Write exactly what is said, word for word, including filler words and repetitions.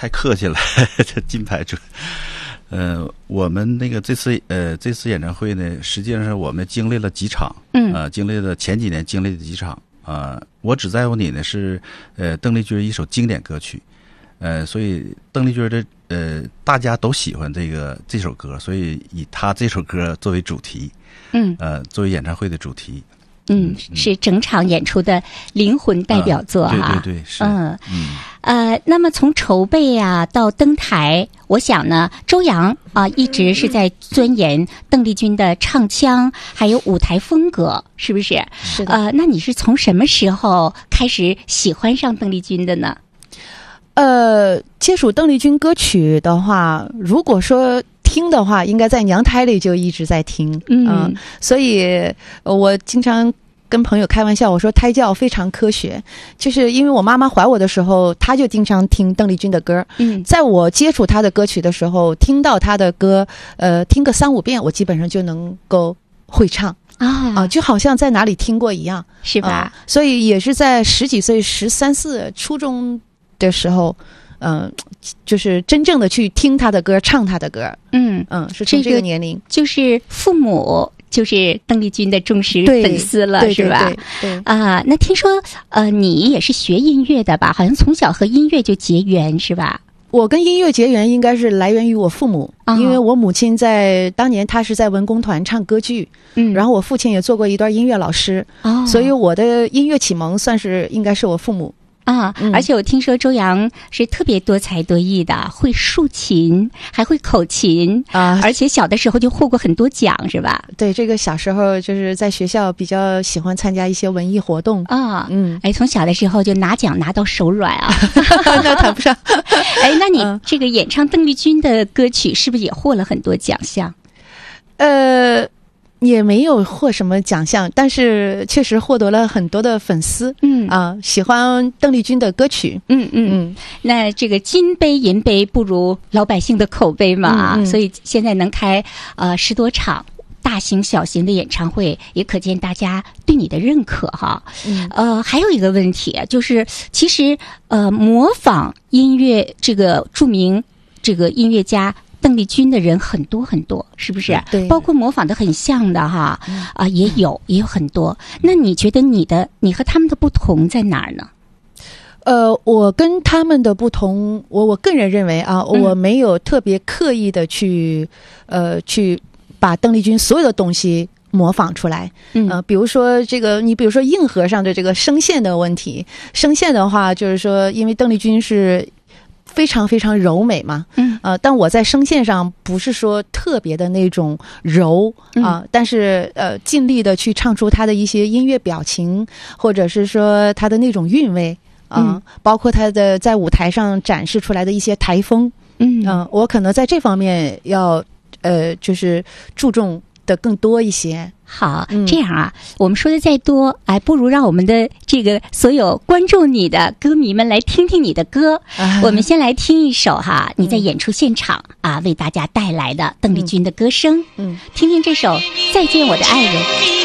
太客气了，这金牌主。呃，我们那个这次呃这次演唱会呢，实际上是我们经历了几场，嗯，呃，经历了前几年经历的几场啊、呃。我只在乎你呢是呃邓丽君一首经典歌曲，呃，所以邓丽君的呃大家都喜欢这个这首歌，所以以她这首歌作为主题，嗯，呃，作为演唱会的主题。 嗯，是整场演出的灵魂代表作哈、啊。 对对对，是。 嗯嗯呃，那么从筹备啊到登台，我想呢，周扬啊一直是在钻研邓丽君的唱腔，还有舞台风格，是不是？ 是的。 呃，那你是从什么时候开始喜欢上邓丽君的呢？ 呃，接触邓丽君歌曲的话，如果说听的话，应该在娘胎里就一直在听，嗯，呃、所以我经常跟朋友开玩笑，我说胎教非常科学，就是因为我妈妈怀我的时候，她就经常听邓丽君的歌，嗯，在我接触她的歌曲的时候，听到她的歌，呃，听个三五遍，我基本上就能够会唱。啊啊、呃，就好像在哪里听过一样， 是吧？ 呃、所以也是在十几岁、十三四初中的时候，嗯、呃，就是真正的去听他的歌，唱他的歌，嗯嗯，是从这个年龄， 就是父母就是邓丽君的忠实粉丝了， 对是吧？ 对对啊、呃，那听说呃，你也是学音乐的吧？好像从小和音乐就结缘，是吧？ 我跟音乐结缘应该是来源于我父母，哦、因为我母亲在当年她是在文工团唱歌剧，嗯，然后我父亲也做过一段音乐老师，哦，所以我的音乐启蒙算是应该是我父母。 啊、嗯，而且我听说周扬是特别多才多艺的，会竖琴，还会口琴啊，而且小的时候就获过很多奖，是吧？ 对，这个小时候就是在学校比较喜欢参加一些文艺活动啊，嗯，哎，从小的时候就拿奖拿到手软啊， 那谈不上。 哎，那你这个演唱邓丽君的歌曲是不是也获了很多奖项？ 呃。也没有获什么奖项，但是确实获得了很多的粉丝，嗯啊，喜欢邓丽君的歌曲， 嗯嗯嗯。那这个金杯银杯不如老百姓的口碑嘛，嗯嗯，所以现在能开呃十多场大型小型的演唱会，也可见大家对你的认可哈。嗯、呃，还有一个问题就是，其实呃模仿音乐这个著名这个音乐家邓丽君的人很多很多，是不是？ 对， 包括模仿的很像的哈，啊、呃，也有也有很多。那你觉得你的你和他们的不同在哪儿呢？ 呃，我跟他们的不同，我我个人认为啊，嗯、我没有特别刻意的去呃去把邓丽君所有的东西模仿出来，嗯，呃，比如说这个，你比如说硬核上的这个声线的问题，声线的话，就是说，因为邓丽君是非常非常柔美嘛，嗯，呃，但我在声线上不是说特别的那种柔啊、呃嗯，但是呃，尽力的去唱出她的一些音乐表情，或者是说她的那种韵味啊、呃嗯，包括她的在舞台上展示出来的一些台风，嗯嗯、呃，我可能在这方面要呃，就是注重的更多一些。 好，这样啊，我们说的再多，哎，不如让我们的这个所有关注你的歌迷们来听听你的歌。啊、我们先来听一首哈，你在演出现场、嗯、啊为大家带来的邓丽君的歌声，嗯，听听这首《再见我的爱人》。